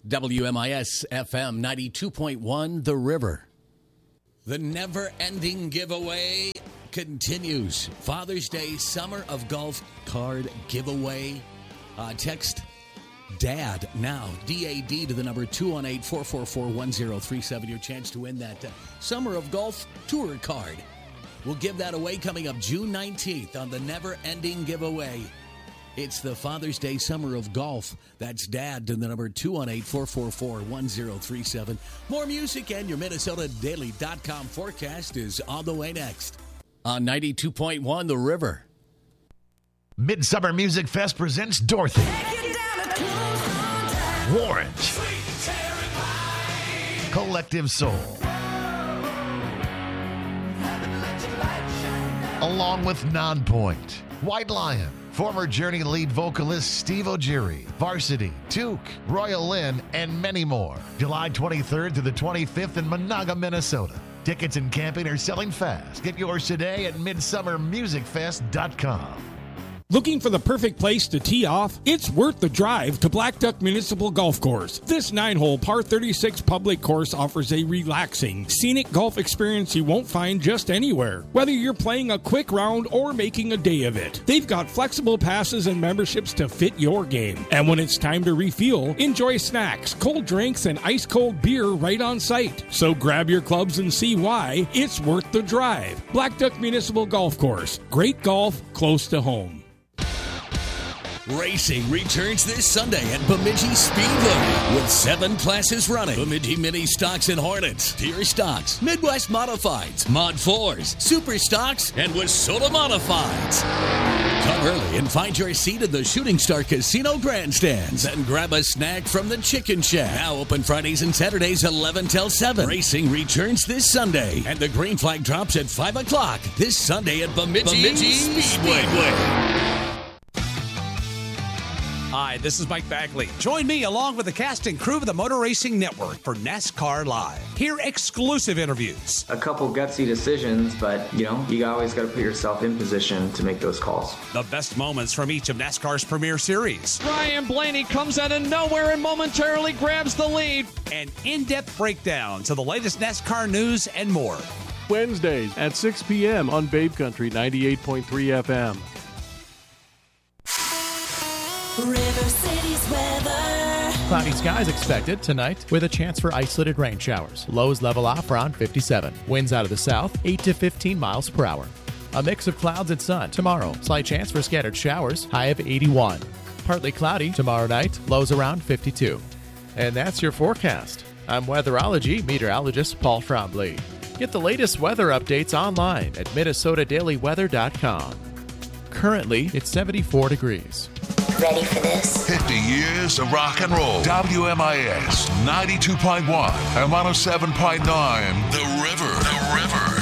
WMIS FM 92.1 The River. The never-ending giveaway continues. Father's Day Summer of Golf card giveaway. Text DAD now, D-A-D, to the number 218-444-1037. Your chance to win that Summer of Golf tour card. We'll give that away coming up June 19th on the never-ending giveaway. It's the Father's Day Summer of Golf. That's DAD to the number 218-444-1037. More music and your MinnesotaDaily.com forecast is on the way next. On 92.1 The River. Midsummer Music Fest presents Dorothy, Warrant, Collective Soul, along with Nonpoint, White Lion, former Journey lead vocalist Steve O'Geary, Varsity, Duke, Royal Lynn, and many more. July 23rd to the 25th in Monaga, Minnesota. Tickets and camping are selling fast. Get yours today at midsummermusicfest.com. Looking for the perfect place to tee off? It's worth the drive to Black Duck Municipal Golf Course. This 9-hole par 36 public course offers a relaxing, scenic golf experience you won't find just anywhere. Whether you're playing a quick round or making a day of it, they've got flexible passes and memberships to fit your game. And when it's time to refuel, enjoy snacks, cold drinks, and ice-cold beer right on site. So grab your clubs and see why it's worth the drive. Black Duck Municipal Golf Course. Great golf close to home. Racing returns this Sunday at Bemidji Speedway with 7 classes running. Bemidji Mini Stocks and Hornets, Tier Stocks, Midwest Modifieds, Mod 4s, Super Stocks, and Wissota Modifieds. Come early and find your seat at the Shooting Star Casino grandstands and grab a snack from the Chicken Shack. Now open Fridays and Saturdays 11 till 7. Racing returns this Sunday, and the green flag drops at 5 o'clock this Sunday at Bemidji Speedway. Hi, this is Mike Bagley. Join me along with the cast and crew of the Motor Racing Network for NASCAR Live. Hear exclusive interviews. A couple gutsy decisions, but, you always got to put yourself in position to make those calls. The best moments from each of NASCAR's premier series. Ryan Blaney comes out of nowhere and momentarily grabs the lead. And in-depth breakdowns of the latest NASCAR news and more. Wednesdays at 6 p.m. on Babe Country 98.3 FM. River City's weather. Cloudy skies expected tonight with a chance for isolated rain showers. Lows level off around 57. Winds out of the south 8 to 15 miles per hour. A mix of clouds and sun tomorrow. Slight chance for scattered showers. High of 81. Partly cloudy tomorrow night. Lows around 52. And that's your forecast. I'm weatherology meteorologist Paul Trombley. Get the latest weather updates online at MinnesotaDailyWeather.com. Currently, it's 74 degrees. Ready for this? 50 years of rock and roll. WMIS 92.1 and 107.9. The River.